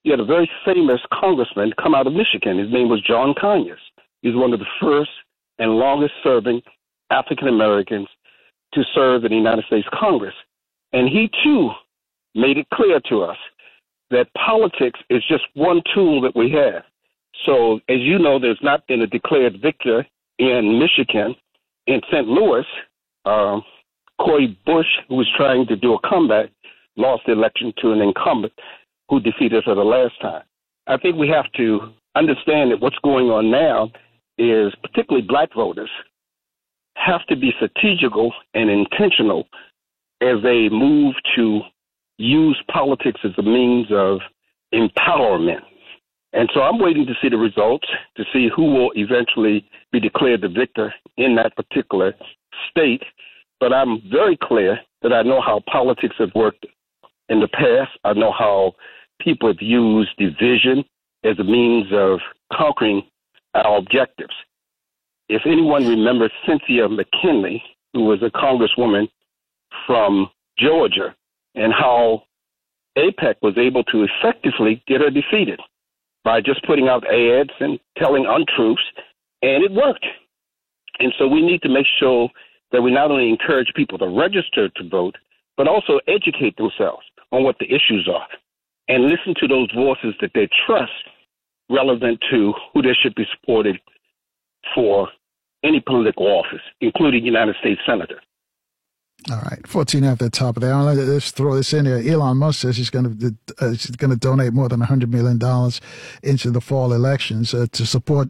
you had a very famous congressman come out of Michigan. His name was John Conyers. He's one of the first and longest-serving African-Americans to serve in the United States Congress. And he, too, made it clear to us that politics is just one tool that we have. So, as you know, there's not been a declared victor in Michigan. In St. Louis, Cori Bush, who was trying to do a comeback, lost the election to an incumbent who defeated her the last time. I think we have to understand that what's going on now is particularly black voters have to be strategical and intentional as they move to use politics as a means of empowerment. And so I'm waiting to see the results to see who will eventually be declared the victor in that particular state. But I'm very clear that I know how politics have worked in the past. I know how people have used division as a means of conquering our objectives. If anyone remembers Cynthia McKinley, who was a congresswoman from Georgia, and how AIPAC was able to effectively get her defeated by just putting out ads and telling untruths, and it worked. And so we need to make sure that we not only encourage people to register to vote, but also educate themselves on what the issues are and listen to those voices that they trust relevant to who they should be supported for any political office, including United States Senator. All right, 14 after the top of the hour. Let's throw this in there. Elon Musk says he's going to donate more than $100 million into the fall elections to support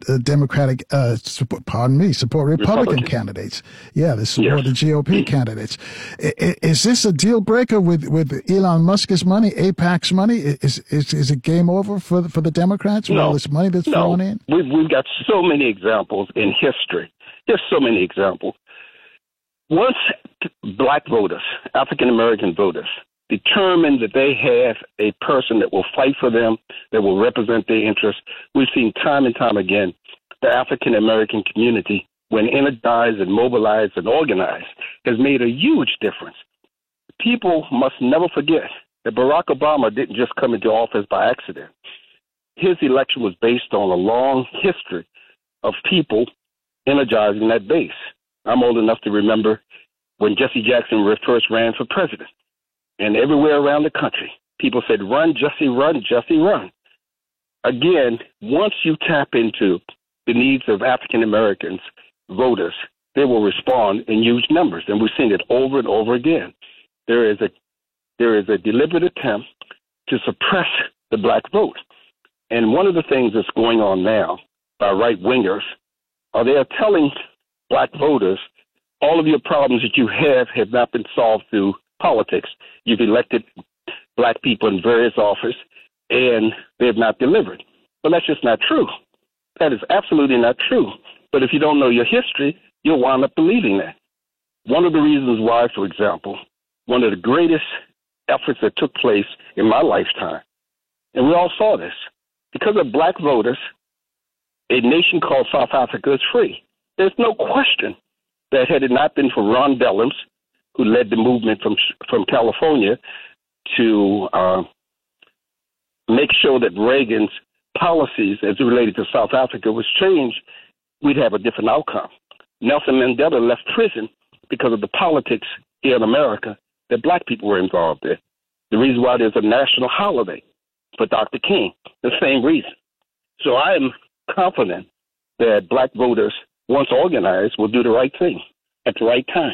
support Republican candidates. Yeah, to support the GOP candidates. Is this a deal breaker with Elon Musk's money, AIPAC's money? Is it game over for the Democrats with all this money that's flowing in? We've got so many examples in history. There's so many examples. Once black voters, African-American voters, determine that they have a person that will fight for them, that will represent their interests, we've seen time and time again the African-American community, when energized and mobilized and organized, has made a huge difference. People must never forget that Barack Obama didn't just come into office by accident. His election was based on a long history of people energizing that base. I'm old enough to remember when Jesse Jackson first ran for president. And everywhere around the country, people said, run, Jesse, run, Jesse, run. Again, once you tap into the needs of African-Americans, voters, they will respond in huge numbers. And we've seen it over and over again. There is a deliberate attempt to suppress the black vote. And one of the things that's going on now by right-wingers are they are telling black voters, all of your problems that you have not been solved through politics. You've elected black people in various offices, and they have not delivered. But that's just not true. That is absolutely not true. But if you don't know your history, you'll wind up believing that. One of the reasons why, for example, one of the greatest efforts that took place in my lifetime, and we all saw this, because of black voters, a nation called South Africa is free. There's no question that had it not been for Ron Dellums, who led the movement from California to make sure that Reagan's policies as it related to South Africa was changed, we'd have a different outcome. Nelson Mandela left prison because of the politics here in America that black people were involved in. The reason why there's a national holiday for Dr. King, the same reason. So I am confident that black voters, once organized, will do the right thing at the right time.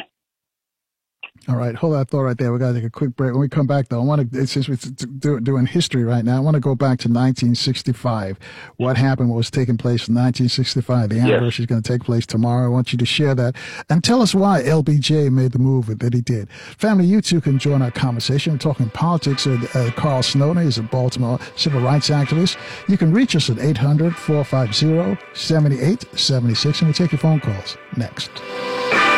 All right, hold that thought right there. We got to take a quick break. When we come back, though, I want to, since we're doing history right now, I want to go back to 1965. What happened, what was taking place in 1965. The anniversary is going to take place tomorrow. I want you to share that and tell us why LBJ made the move that he did. Family, you too can join our conversation. We're talking politics. Carl Snow is a Baltimore civil rights activist. You can reach us at 800-450-7876, and we'll take your phone calls next.